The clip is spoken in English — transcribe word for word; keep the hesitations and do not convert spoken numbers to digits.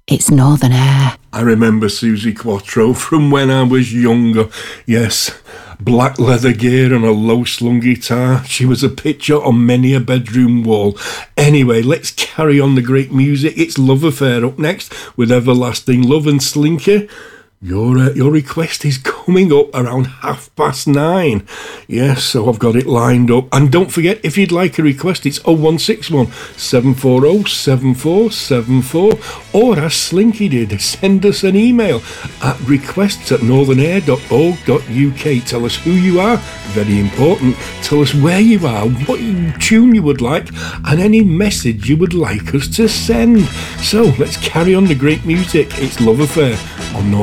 It's Northern Air. I remember Susie Quattro from when I was younger. Yes, black leather gear and a low-slung guitar. She was a picture on many a bedroom wall. Anyway, let's carry on the great music. It's Love Affair up next with Everlasting Love and Slinky. Your uh, your request is coming up around half past nine. Yes, so I've got it lined up. And don't forget, if you'd like a request, it's oh one six one, seven four oh, seven four seven four. Or as Slinky did, send us an email at requests at northernair dot org dot u k. Tell us who you are, very important. Tell us where you are, what tune you would like, and any message you would like us to send. So let's carry on the great music. It's Love Affair on Northern